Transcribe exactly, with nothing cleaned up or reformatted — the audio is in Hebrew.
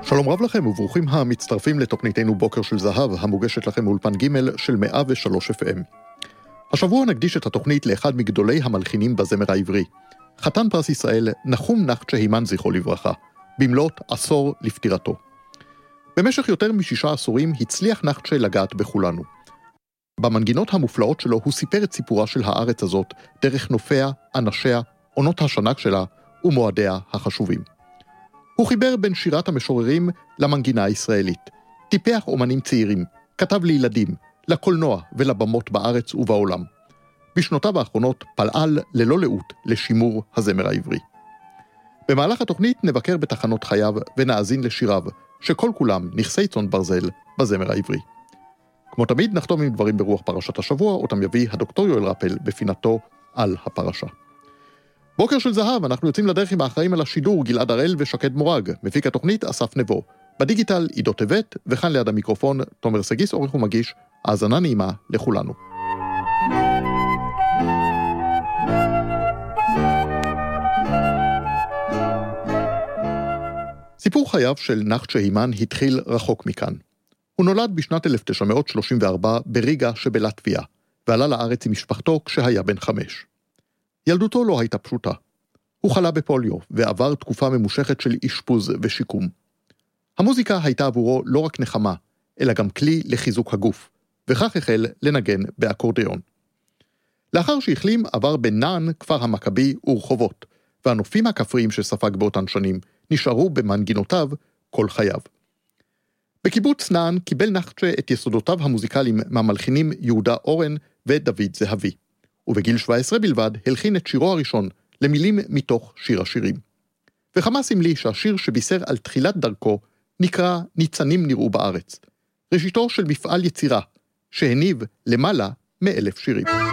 שלום רב לכם וברוכים המצטרפים לתוכניתנו בוקר של זהב, המוגשת לכם מאולפן ג' של מאה ושלוש אף אם. השבוע נקדיש את התוכנית לאחד מגדולי המלחינים בזמר העברי, חתן פרס ישראל נחום נחצ'ה הימן זכרו לברכה, במלאת עשור לפטירתו. במשך יותר משישה עשורים הצליח נחצ'ה לגעת בכולנו. במנגינות המופלאות שלו הוא סיפר את סיפורה של הארץ הזאת דרך נופיה, אנשיה, עונות השנק שלה ומועדיה החשובים. הוא חיבר בין שירת המשוררים למנגינה הישראלית, טיפח אומנים צעירים, כתב לילדים, לקולנוע ולבמות בארץ ובעולם. בשנותיו האחרונות פעל ללא לאות לשימור הזמר העברי. במהלך התוכנית נבקר בתחנות חייו ונאזין לשיריו, שכל כולם נכסי צאן ברזל בזמר העברי. כמו תמיד נחתום עם דברים ברוח פרשת השבוע, אותם יביא הדוקטור יואל רפל בפינתו על הפרשה. בוקר של זהב, אנחנו יוצאים לדרך עם האחראים על השידור, גלעד הראל ושקד מורג, מפיק התוכנית אסף נבו, בדיגיטל עידו טבת, וכאן ליד המיקרופון תומר סגיס, עורך ומגיש. האזנה נעימה לכולנו. סיפור חייו של נחצ'ה הימן התחיל רחוק מכאן. הוא נולד בשנת אלף תשע מאות שלושים וארבע בריגה שבלטביה, ועלה לארץ עם משפחתו כשהיה בן חמש. ילדותו לא הייתה פשוטה. הוא חלה בפוליו ועבר תקופה ממושכת של אשפוז ושיקום. המוזיקה הייתה עבורו לא רק נחמה, אלא גם כלי לחיזוק הגוף, וכך החל לנגן באקורדיון. לאחר שהחלים עבר בנען, כפר המכבי ורחובות, והנופים הכפריים שספג באותן שנים נשארו במנגינותיו כל חייו. בקיבוץ נען קיבל נחצ'ה את יסודותיו המוזיקליים מהמלחינים יהודה אורן ודוד זהבי. ובגיל שבע עשרה בלבד הלחין את שירו הראשון למילים מתוך שיר השירים. וכמה סמלי שהשיר שבישר על תחילת דרכו נקרא ניצנים נראו בארץ, ראשיתו של מפעל יצירה שהניב למעלה מאלף שירים.